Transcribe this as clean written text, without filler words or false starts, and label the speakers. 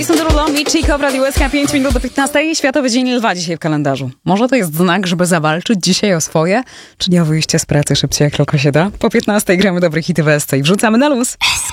Speaker 1: Jason Derulo, Michiko w Radiu SK, 5 minut do 15. Światowy Dzień Lwa dzisiaj w kalendarzu. Może to jest znak, żeby zawalczyć dzisiaj o swoje? Czy nie o wyjście z pracy szybciej jak tylko się da? Po 15 gramy dobre hity w SC i wrzucamy na luz.